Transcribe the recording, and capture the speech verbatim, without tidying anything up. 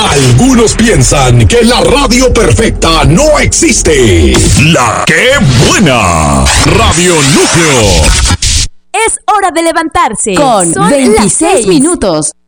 Algunos piensan que la radio perfecta no existe. La que buena. Radio Núcleo. Es hora de levantarse. Con Son veintiséis minutos.